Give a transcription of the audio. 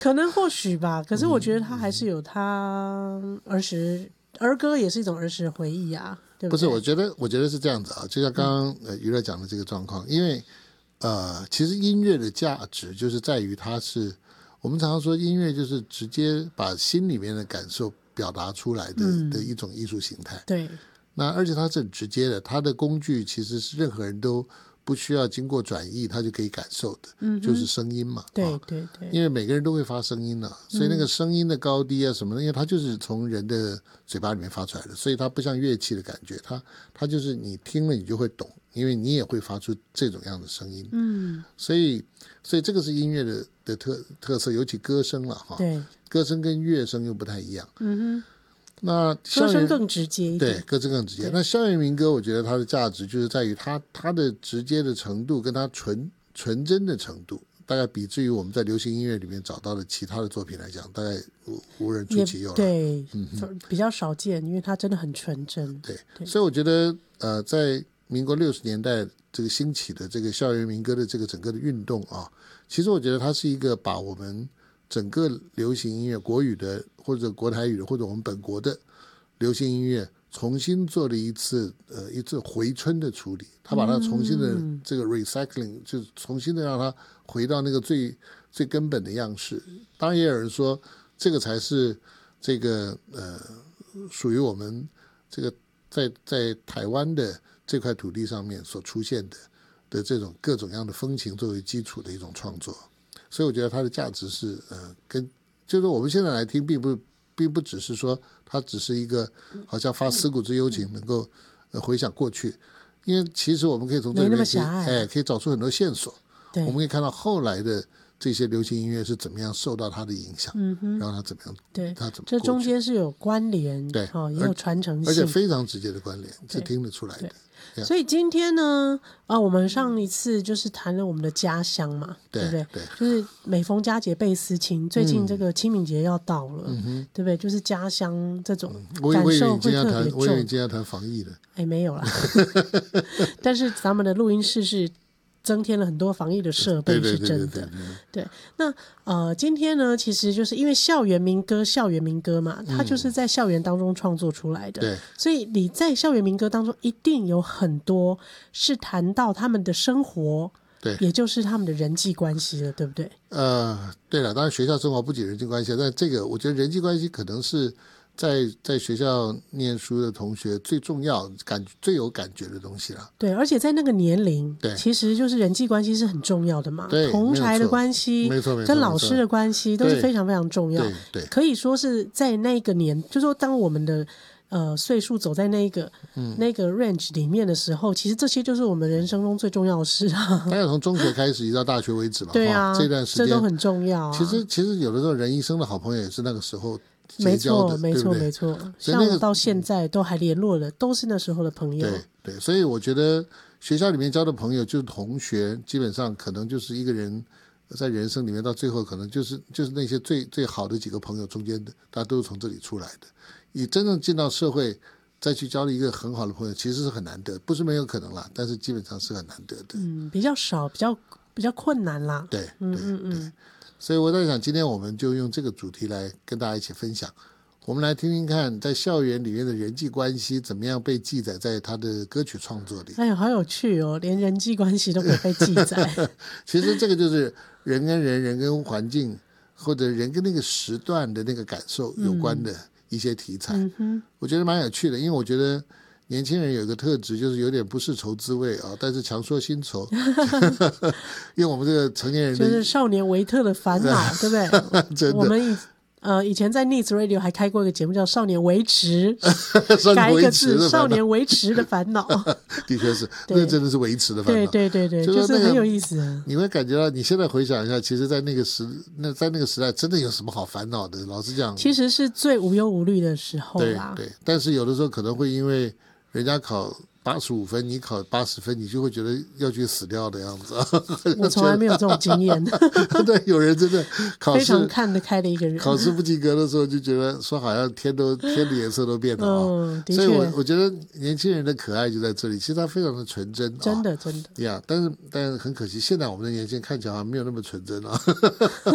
可能或许吧，可是我觉得他还是有他儿歌也是一种儿时回忆啊，对不对？ 不是，我觉得是这样子啊，就像刚刚娱乐讲的这个状况，因为其实音乐的价值就是在于它是我们常常说音乐就是直接把心里面的感受表达出来的一种艺术形态。 对， 那而且它是很直接的，它的工具其实是任何人都不需要经过转译，他就可以感受的，就是声音嘛。 对对对， 因为每个人都会发声音的，所以那个声音的高低啊什么的，因为它就是从人的嘴巴里面发出来的，所以它不像乐器的感觉，它就是你听了你就会懂，因为你也会发出这种样的声音。所以这个是音乐的特色，尤其歌声了哈。 对， 歌声跟乐声又不太一样。那歌声更直接一点， 对，歌声更直接。那校园民歌，我觉得它的价值就是在于它的直接的程度跟它纯真的程度，大概比至于我们在流行音乐里面找到的其他的作品来讲，大概无人出其右了。 对，比较少见，因为它真的很纯真。 对，所以我觉得在民国60年代这个兴起的这个校园民歌的这个整个的运动啊，其实我觉得它是一个把我们整个流行音乐国语的或者国台语的或者我们本国的流行音乐重新做了一次回春的处理，他把它重新的这个 recycling 就是重新的让它回到那个最根本的样式。当然也有人说这个才是这个属于我们这个在台湾的这块土地上面所出现的这种各种样的风情作为基础的一种创作。所以我觉得它的价值是就是我们现在来听并不只是说它只是一个好像发思古之幽情能够回想过去，因为其实我们可以从这里面可以找出很多线索。我们可以看到后来的这些流行音乐是怎么样受到它的影响，然后它怎么样， 对， 它怎么这中间是有关联， 对， 也有传承性， 而且非常直接的关联是听得出来的。 所以今天呢，我们上一次就是谈了我们的家乡嘛，对不对？ 对， 就是每逢佳节倍思亲，最近这个清明节要到了，对不对？就是家乡这种感受会特别重。 我以为你今天要谈防疫的， 没有啦。但是咱们的录音室是增添了很多防疫的设备，是真的。对，那今天呢，其实就是因为校园民歌嘛，它就是在校园当中创作出来的。 对， 所以你在校园民歌当中，一定有很多是谈到他们的生活， 对， 也就是他们的人际关系了，对不对？ 对了，当然学校生活不仅人际关系，但这个我觉得人际关系可能是在学校念书的同学最重要、最有感觉的东西了。 对，而且在那个年龄， 对， 其实就是人际关系是很重要的嘛。 对， 同侪的关系， 没错， 跟老师的关系都是非常非常重要。 对， 可以说是在那个就说当我们的岁数走在那个 range 里面的时候，其实这些就是我们人生中最重要的事啊。 大概从中学开始一直到大学为止嘛。 对啊， 这段时间这都很重要啊。 其实有的时候人一生的好朋友也是那个时候没结交的， 没错。像我到现在都还联络的，都是那时候的朋友。 对，所以我觉得学校里面交的朋友就是同学，基本上可能就是一个人在人生里面到最后可能就是那些最好的几个朋友中间的，大家都是从这里出来的。你真正进到社会再去交了一个很好的朋友，其实是很难得，不是没有可能啦，但是基本上是很难得的。 比较少，比较困难啦。 对。所以我在想，今天我们就用这个主题来跟大家一起分享。我们来听听看，在校园里面的人际关系怎么样被记载在他的歌曲创作里。 哎呦，好有趣哦！连人际关系都可以被记载。 其实这个就是人跟人跟环境，或者人跟那个时段的那个感受有关的一些题材。我觉得蛮有趣的，因为我觉得年轻人有一个特质，就是有点不是愁滋味啊，但是强说新愁。因为我们这个成年人就是少年维特的烦恼，对不对？ 真的， 我们以前在 Needs Radio 还开过一个节目叫《少年维持》，改一个字，少年维持的烦恼。 的确是，那真的是维持的烦恼。 对，就是很有意思啊。 你会感觉到，你现在回想一下，其实在那个时代，真的有什么好烦恼的？老实讲， 其实是最无忧无虑的时候啦。 对，但是有的时候可能会因为人家考85分，你考80分，你就会觉得要去死掉的样子。 我从来没有这种经验。 对，有人真的考试非常看得开的一个人， 考试不及格的时候就觉得说好像天的颜色都变了所以我觉得年轻人的可爱就在这里，其实他非常的纯真， 真的呀。但是很可惜，现在我们的年轻人看起来好像没有那么纯真啊。